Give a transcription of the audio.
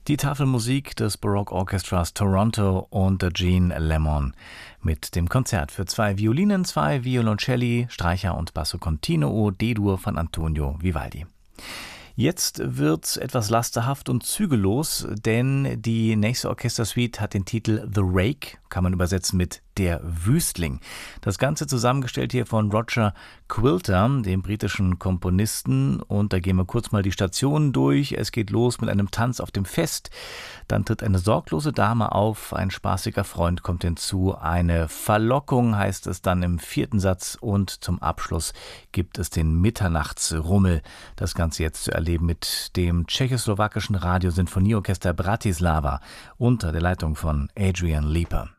Die Tafelmusik des Baroque Orchestras Toronto unter Jean Lemon mit dem Konzert für 2 Violinen, 2 Violoncelli, Streicher und Basso Continuo D-Dur von Antonio Vivaldi. Jetzt wird's etwas lasterhaft und zügellos, denn die nächste Orchestersuite hat den Titel The Rake, kann man übersetzen mit Der Wüstling. Das Ganze zusammengestellt hier von Roger Quilter, dem britischen Komponisten. Und da gehen wir kurz mal die Stationen durch. Es geht los mit einem Tanz auf dem Fest. Dann tritt eine sorglose Dame auf, ein spaßiger Freund kommt hinzu. Eine Verlockung heißt es dann im 4. Satz. Und zum Abschluss gibt es den Mitternachtsrummel. Das Ganze jetzt zu erleben mit dem tschechoslowakischen Radiosinfonieorchester Bratislava unter der Leitung von Adrian Leeper.